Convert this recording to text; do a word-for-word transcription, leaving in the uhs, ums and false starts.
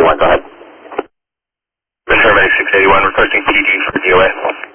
one, go ahead. Paramedic six eighty-one, requesting P D for D O A.